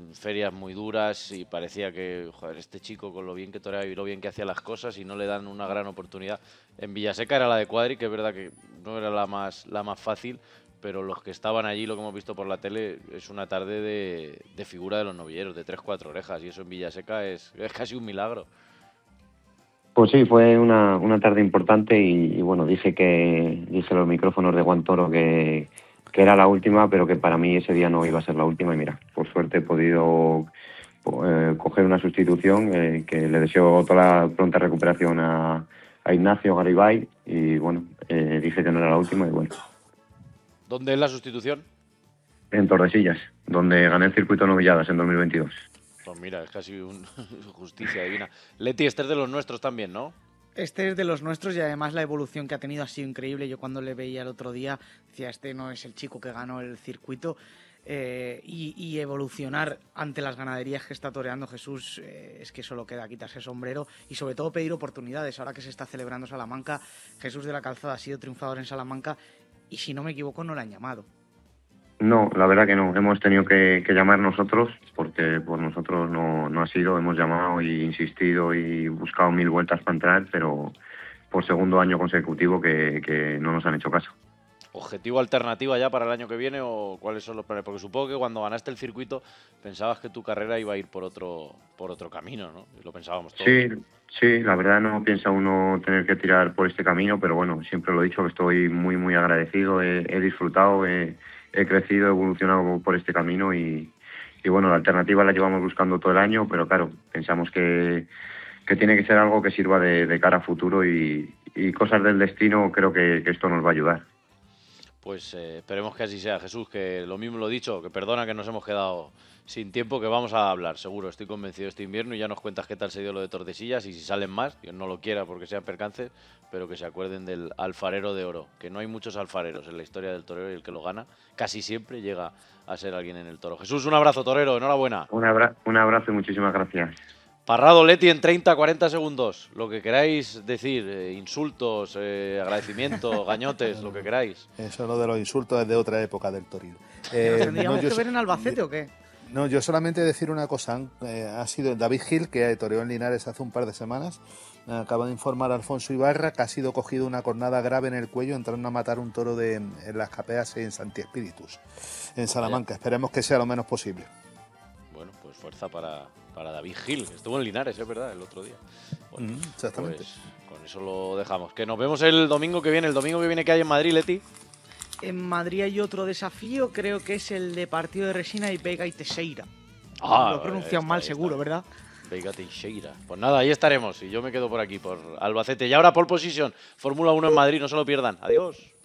ferias muy duras y parecía que, joder, este chico con lo bien que toreaba y lo bien que hacía las cosas y no le dan una gran oportunidad. En Villaseca era la de Cuadri, que es verdad que no era la más fácil, pero los que estaban allí, lo que hemos visto por la tele, es una tarde de figura de los novilleros, de 3-4 orejas, y eso en Villaseca es casi un milagro. Pues sí, fue una tarde importante y bueno, dije a los micrófonos de Juan Toro que era la última, pero que para mí ese día no iba a ser la última y mira, por suerte he podido coger una sustitución que le deseo toda la pronta recuperación a Ignacio Garibay y bueno, dije que no era la última y bueno. ¿Dónde es la sustitución? En Tordesillas, donde gané el circuito novilladas en 2022. Pues mira, es casi justicia divina. Leti, este es de los nuestros también, ¿no? Este es de los nuestros y además la evolución que ha tenido ha sido increíble. Yo cuando le veía el otro día decía, este no es el chico que ganó el circuito. Y evolucionar ante las ganaderías que está toreando Jesús, es que solo queda quitarse sombrero y sobre todo pedir oportunidades. Ahora que se está celebrando Salamanca, Jesús de la Calzada ha sido triunfador en Salamanca y si no me equivoco no le han llamado. No, la verdad que no. Hemos tenido que llamar nosotros, porque por nosotros no ha sido. Hemos llamado y insistido y buscado 1000 vueltas para entrar, pero por segundo año consecutivo que no nos han hecho caso. ¿Objetivo alternativa ya para el año que viene o cuáles son los planes? Porque supongo que cuando ganaste el circuito pensabas que tu carrera iba a ir por otro camino, ¿no? Y lo pensábamos todos. Sí, la verdad no piensa uno tener que tirar por este camino, pero bueno, siempre lo he dicho que estoy muy, muy agradecido. He disfrutado, he crecido, he evolucionado por este camino y bueno, la alternativa la llevamos buscando todo el año, pero claro, pensamos que tiene que ser algo que sirva de cara a futuro y cosas del destino creo que esto nos va a ayudar. Pues esperemos que así sea, Jesús, que lo mismo lo he dicho, que perdona que nos hemos quedado sin tiempo, que vamos a hablar, seguro, estoy convencido este invierno y ya nos cuentas qué tal se dio lo de Tordesillas y si salen más, Dios no lo quiera porque sean percances, pero que se acuerden del alfarero de oro, que no hay muchos alfareros en la historia del torero y el que lo gana casi siempre llega a ser alguien en el toro. Jesús, un abrazo, torero, enhorabuena. Un abrazo y muchísimas gracias. Parrado, Leti, en 30-40 segundos. Lo que queráis decir, insultos, agradecimientos, gañotes, lo que queráis. Eso lo de los insultos es de otra época del toril. ¿Tendríamos que ver en Albacete o qué? No, yo solamente decir una cosa. Ha sido David Gil, que toreó en Linares hace un par de semanas. Acaba de informar a Alfonso Ibarra que ha sido cogido una cornada grave en el cuello entrando a matar un toro en las Capeas en Santi Espíritus, en Salamanca. Esperemos que sea lo menos posible. Bueno, pues fuerza para David Gil, que estuvo en Linares, es verdad, el otro día. Bueno, exactamente. Pues con eso lo dejamos. Que nos vemos el domingo que viene. El domingo que viene, ¿qué hay en Madrid, Leti? En Madrid hay otro desafío, creo que es el de Partido de Resina y Vega y Teixeira. Lo he pronunciado mal seguro, ¿verdad? Vega Teixeira. Pues nada, ahí estaremos. Y yo me quedo por aquí, por Albacete. Y ahora pole position, Fórmula 1 en Madrid, no se lo pierdan. Adiós.